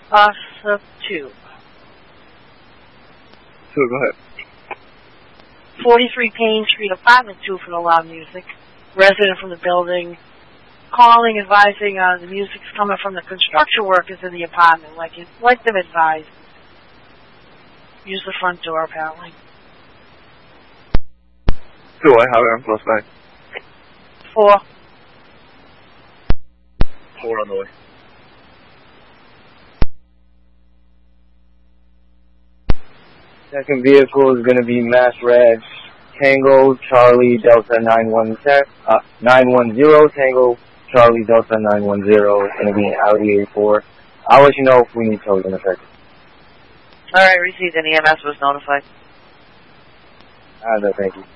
Sub 2. 2, go ahead. 43 Payne Street, apartment 2 for the loud music. Resident from the building. Calling, advising the music's coming from the construction workers in the apartment, like them advised. Use the front door, apparently. 2, I have it on close by. 4. 4 on the way. Second vehicle is going to be Mass Red Tango Charlie Delta 910 Tango Charlie Delta 910. It's going to be an Audi A4. I'll let you know if we need tows in a second. Alright, received, and EMS was notified. Thank you.